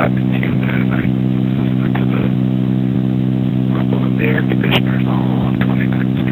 happened to you that night? Listen to the rumble of the air conditioners all of 2019.